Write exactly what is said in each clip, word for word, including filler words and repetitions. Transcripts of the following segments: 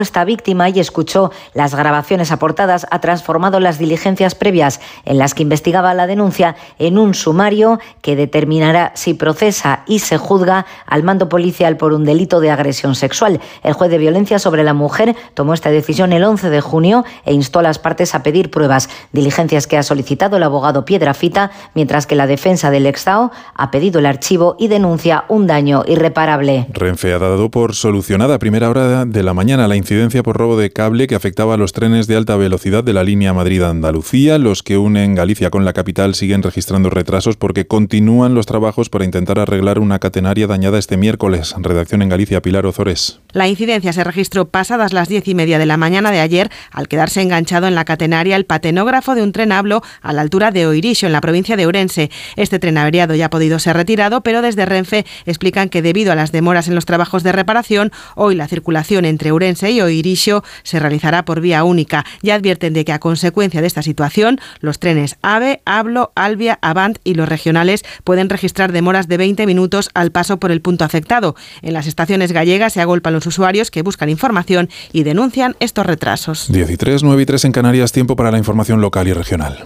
esta víctima y escuchó las grabaciones aportadas, ha transformado las diligencias previas en las que investigaba la denuncia en un sumario que determinará si procesa y se juzga al mando policial por un delito de agresión sexual. El juez de violencia sobre la mujer tomó esta decisión el once de junio e instó a las partes a pedir pruebas, diligencias que ha solicitado el abogado Piedrafita, mientras que la defensa del Exao ha pedido el archivo y denuncia un daño irreparable. Renfe ha dado por solucionada a primera hora de la mañana la incidencia por robo de cable que afectaba a los trenes de alta velocidad de la línea Madrid-Andalucía. Los que unen Galicia con la capital siguen registrando retrasos porque continúan los trabajos para intentar arreglar una catenaria dañada este miércoles. Redacción en Galicia, Pilar Ozores. La incidencia se registró pasadas las diez y media de la mañana de ayer al quedarse enganchado en la catenaria el patenógrafo de un tren Ablo a la altura de Oirixo, en la provincia de Ourense. Este tren averiado ya ha podido ser retirado, pero desde Renfe explican que debido a las demoras en los trabajos de reparación, hoy la circulación entre Ourense y Oirixo se realizará por vía única. Ya advierten de que a consecuencia de esta situación, los trenes AVE, Ablo, Albia, Avant y los regionales pueden registrar demoras de veinte minutos al paso por el punto afectado. En las estaciones gallegas se agolpan los usuarios que buscan información y denuncian estos retrasos. diez y tres, nueve y tres en Canarias, tiempo para la información local y regional.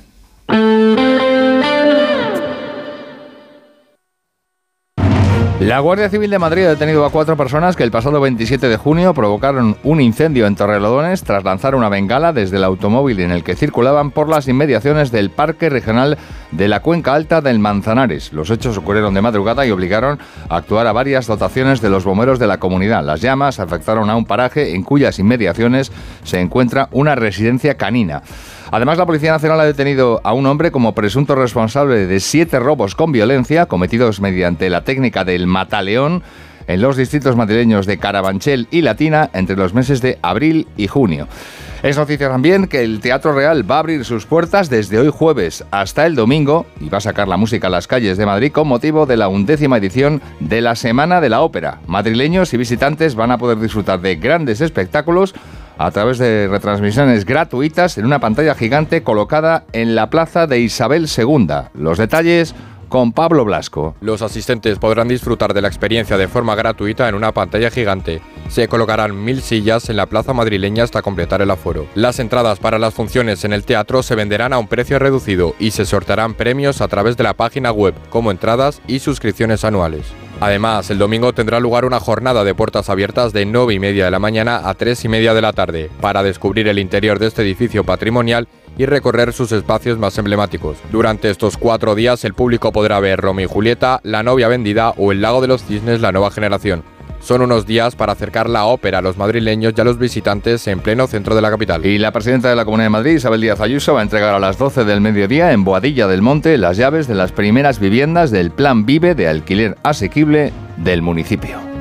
La Guardia Civil de Madrid ha detenido a cuatro personas que el pasado veintisiete de junio provocaron un incendio en Torrelodones tras lanzar una bengala desde el automóvil en el que circulaban por las inmediaciones del Parque Regional de la Cuenca Alta del Manzanares. Los hechos ocurrieron de madrugada y obligaron a actuar a varias dotaciones de los bomberos de la comunidad. Las llamas afectaron a un paraje en cuyas inmediaciones se encuentra una residencia canina. Además, la Policía Nacional ha detenido a un hombre como presunto responsable de siete robos con violencia cometidos mediante la técnica del mataleón en los distritos madrileños de Carabanchel y Latina entre los meses de abril y junio. Es noticia también que el Teatro Real va a abrir sus puertas desde hoy jueves hasta el domingo y va a sacar la música a las calles de Madrid con motivo de la undécima edición de la Semana de la Ópera. Madrileños y visitantes van a poder disfrutar de grandes espectáculos a través de retransmisiones gratuitas en una pantalla gigante colocada en la plaza de Isabel segunda. Los detalles con Pablo Blasco. Los asistentes podrán disfrutar de la experiencia de forma gratuita en una pantalla gigante. Se colocarán mil sillas en la plaza madrileña hasta completar el aforo. Las entradas para las funciones en el teatro se venderán a un precio reducido y se sortearán premios a través de la página web, como entradas y suscripciones anuales. Además, el domingo tendrá lugar una jornada de puertas abiertas de nueve y media de la mañana a tres y media de la tarde para descubrir el interior de este edificio patrimonial y recorrer sus espacios más emblemáticos. Durante estos cuatro días el público podrá ver Romeo y Julieta, La novia vendida o El lago de los cisnes, la nueva generación. Son unos días para acercar la ópera a los madrileños y a los visitantes en pleno centro de la capital. Y la presidenta de la Comunidad de Madrid, Isabel Díaz Ayuso, va a entregar a las doce del mediodía en Boadilla del Monte las llaves de las primeras viviendas del Plan Vive de alquiler asequible del municipio.